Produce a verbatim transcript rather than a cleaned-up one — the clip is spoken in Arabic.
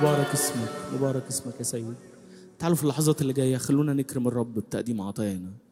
مبارك اسمك، مبارك اسمك يا سيد. تعالوا في اللحظات اللي جاية خلونا نكرم الرب بتقديم عطايانا.